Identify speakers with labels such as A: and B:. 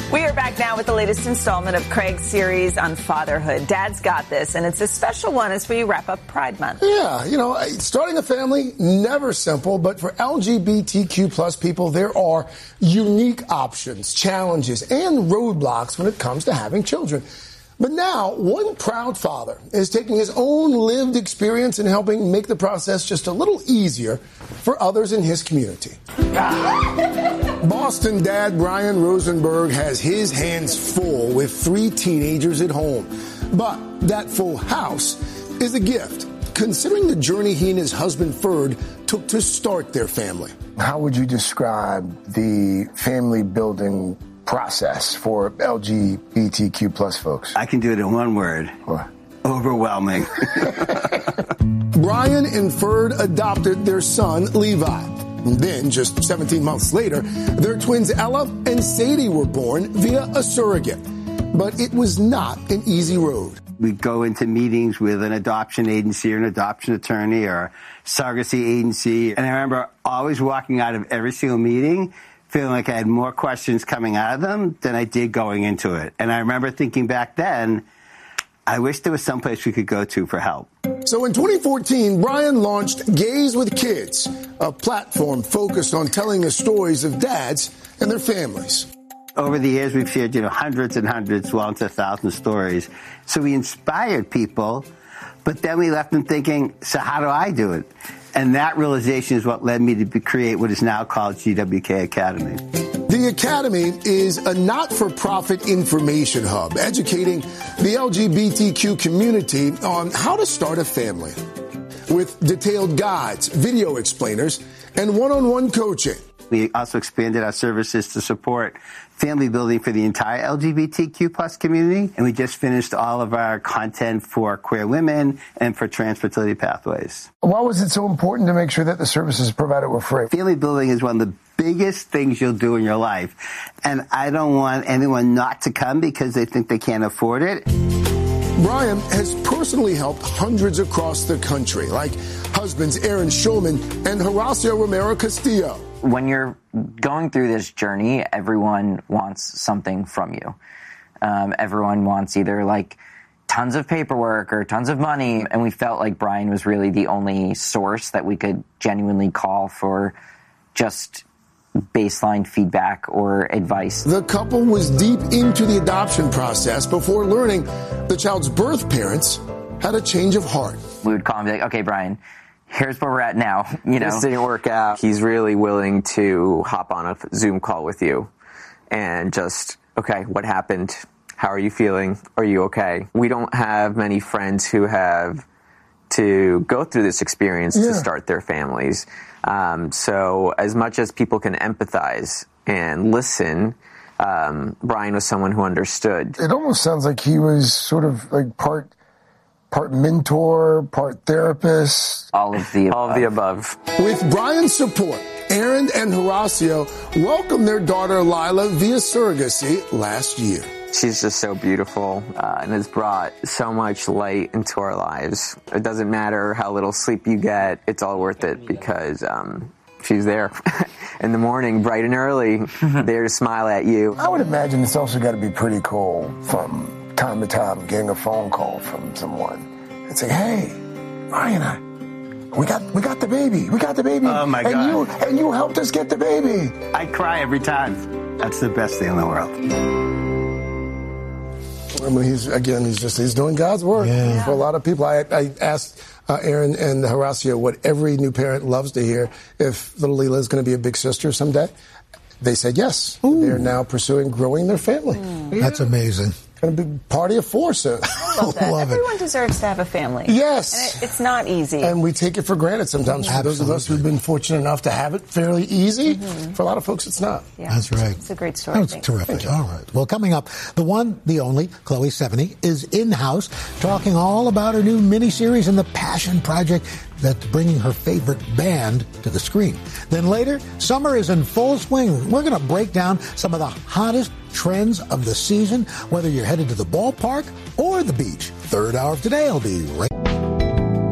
A: We are back now with the latest installment of Craig's series on fatherhood. Dad's Got This, and it's a special one as we wrap up Pride Month.
B: Yeah, starting a family, never simple, but for LGBTQ plus people, there are unique options, challenges, and roadblocks when it comes to having children. But now, one proud father is taking his own lived experience and helping make the process just a little easier for others in his community. Boston dad Brian Rosenberg has his hands full with 3 teenagers at home. But that full house is a gift, considering the journey he and his husband Ferd took to start their family. How would you describe the family building process for LGBTQ plus folks?
C: I can do it in one word.
B: What?
C: Overwhelming.
B: Brian and Ferd adopted their son, Levi. Then, just 17 months later, their twins Ella and Sadie were born via a surrogate. But it was not an easy road.
C: We go into meetings with an adoption agency or an adoption attorney or surrogacy agency. And I remember always walking out of every single meeting feeling like I had more questions coming out of them than I did going into it. And I remember thinking back then, I wish there was someplace we could go to for help.
B: So in 2014, Brian launched Gays with Kids, a platform focused on telling the stories of dads and their families.
C: Over the years, we've shared, hundreds and hundreds, well into 1,000 stories. So we inspired people, but then we left them thinking, so how do I do it? And that realization is what led me to create what is now called GWK Academy.
B: The Academy is a not-for-profit information hub educating the LGBTQ community on how to start a family, with detailed guides, video explainers, and one-on-one coaching.
C: We also expanded our services to support family building for the entire LGBTQ plus community. And we just finished all of our content for queer women and for trans fertility pathways.
B: Why was it so important to make sure that the services provided were free?
C: Family building is one of the biggest things you'll do in your life. And I don't want anyone not to come because they think they can't afford it.
B: Brian has personally helped hundreds across the country, like husbands Aaron Schulman and Horacio Romero Castillo.
D: When you're going through this journey, everyone wants something from you. Everyone wants either tons of paperwork or tons of money. And we felt like Brian was really the only source that we could genuinely call for just baseline feedback or advice.
B: The couple was deep into the adoption process before learning the child's birth parents had a change of heart.
D: We would call him and be like, okay, Brian, here's where we're at now.
E: This didn't work out. He's really willing to hop on a Zoom call with you and just, okay, what happened? How are you feeling? Are you okay? We don't have many friends who have to go through this experience to start their families. So as much as people can empathize and listen, Brian was someone who understood.
B: It almost sounds like he was sort of like part mentor, part therapist.
D: All of the
E: above.
B: With Brian's support, Aaron and Horacio welcomed their daughter Lila via surrogacy last year.
E: She's just so beautiful and has brought so much light into our lives. It doesn't matter how little sleep you get. It's all worth it because she's there in the morning, bright and early, there to smile at you.
B: I would imagine it's also got to be pretty cool from time to time getting a phone call from someone and say, hey, Brian, we got the baby. We got the baby.
C: Oh, my God.
B: And you helped us get the baby.
C: I cry every time. That's the best thing in the world.
B: I mean, he's doing God's work for a lot of people. I asked Aaron and Horacio what every new parent loves to hear, if little Leela is going to be a big sister someday. They said yes. Ooh. They're now pursuing growing their family.
F: That's amazing.
B: Going to be party of four soon.
A: I love that. Everyone deserves to have a family.
B: Yes.
A: And it's not easy.
B: And we take it for granted sometimes. For those of us who've been fortunate enough to have it fairly easy, for a lot of folks it's not.
A: Yeah.
F: That's right.
A: It's a great story.
F: That's terrific. All right. Well, coming up, the one, the only, Chloe Sevigny is in-house talking all about her new miniseries and the passion project that's bringing her favorite band to the screen. Then later, summer is in full swing. We're going to break down some of the hottest trends of the season, whether you're headed to the ballpark or the beach. Third hour of Today, I'll be right